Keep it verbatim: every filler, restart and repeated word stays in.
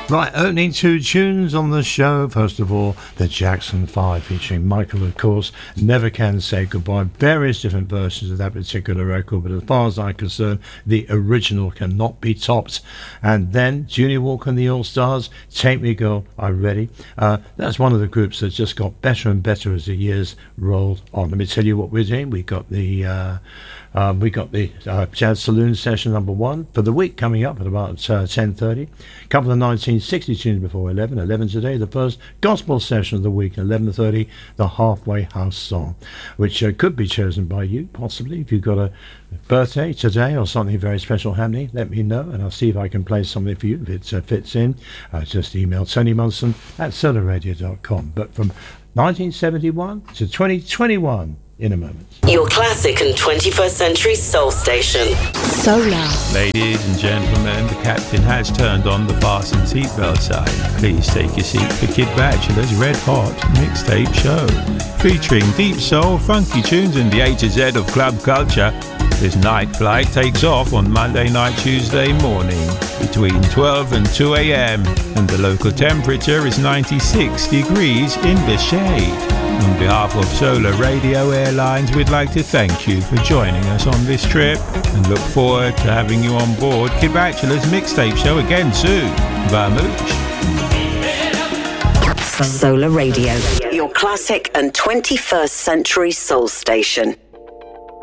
Right, opening two tunes on the show. First of all, the Jackson five featuring Michael, of course, Never Can Say Goodbye. Various different versions of that particular record, but as far as I'm concerned, the original cannot be topped. And then Junior Walker and the All-Stars, Take Me Girl, I'm Ready. Uh, that's one of the groups that just got better and better as the years rolled on. Let me tell you what we're doing. We got the... Uh, Uh, we got the uh, Jazz Saloon session number one for the week coming up at about uh, ten thirty. A couple of nineteen sixty tunes before eleven. eleven today, the first gospel session of the week. eleven thirty, the Halfway House song, which uh, could be chosen by you, possibly. If you've got a birthday today or something very special happening, let me know, and I'll see if I can play something for you if it uh, fits in. Uh, just email Tony Munson at solar radio dot com. But from nineteen seventy-one to twenty twenty-one, in a moment. Your classic and twenty-first century soul station. Solar. Ladies and gentlemen, the captain has turned on the fasten seatbelt sign. Please take your seat for Kid Bachelor's Red Hot Mixtape Show. Featuring deep soul, funky tunes and the A to Z of club culture, this night flight takes off on Monday night, Tuesday morning between twelve and two a.m. and the local temperature is ninety-six degrees in the shade. On behalf of Solar Radio Airlines, we'd like to thank you for joining us on this trip and look forward to having you on board Kid Bachelor's Mixtape Show again soon. Vermouth. Solar Radio, your classic and twenty-first century soul station.